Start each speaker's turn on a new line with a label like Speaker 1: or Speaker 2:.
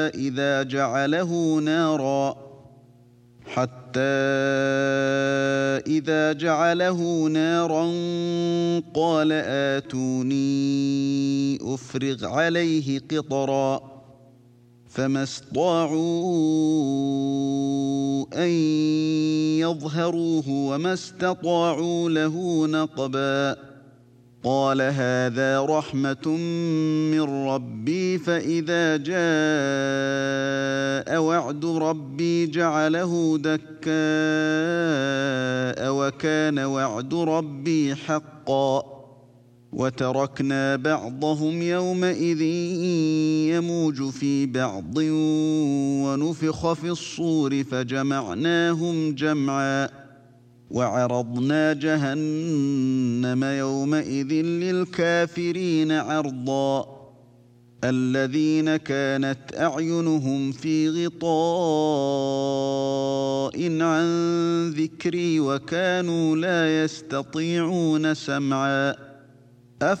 Speaker 1: إذا جعله نارا قال آتوني أفرغ عليه قطرا فما استطاعوا أن يظهروه وما استطاعوا له نقبا قال هذا رحمة من ربي فإذا جاء وعد ربي جعله دكاء وكان وعد ربي حقا وتركنا بعضهم يومئذ يموج في بعض ونفخ في الصور فجمعناهم جمعا وعرضنا جهنم يومئذ للكافرين عرضا الذين كانت أعينهم في غطاء عن ذكري وكانوا لا يستطيعون سمعا